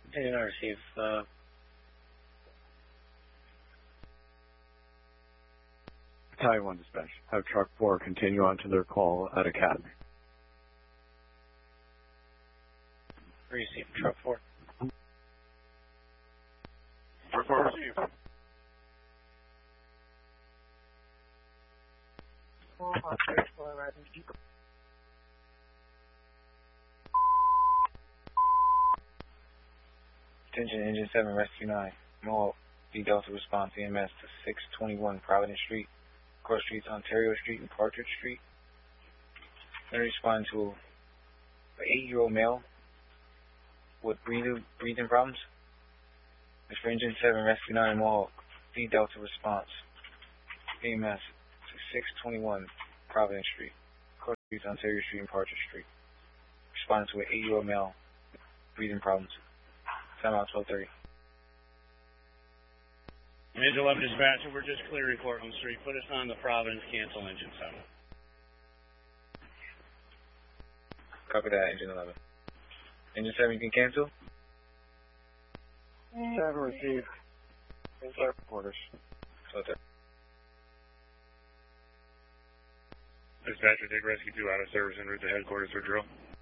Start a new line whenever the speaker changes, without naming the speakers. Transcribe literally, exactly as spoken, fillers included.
Engine I receive. Uh,
Battalion one dispatch. Have truck four continue on to their call at Academy.
receive. Truck four.
Truck four received.
Attention, Engine seven, Rescue nine. Mohawk, D Delta response E M S to six twenty-one Providence Street, Court Streets, Ontario Street, and Partridge Street. Then respond to an eight-year-old male with breathing, breathing problems. It's for Engine seven, Rescue nine, Mohawk, D Delta response E M S to six twenty-one Providence Street, Court Streets, Ontario Street, and Partridge Street. Respond to an eight-year-old male with breathing problems. Time out twelve thirty.
Engine eleven dispatcher, we're just clearing Cortland Street. Put us on the Providence, cancel Engine seven.
Copy that, Engine eleven. Engine seven, you can cancel?
seven received. Inside quarters.
twelve thirty.
Dispatcher, take rescue two out of service and route to headquarters for drill.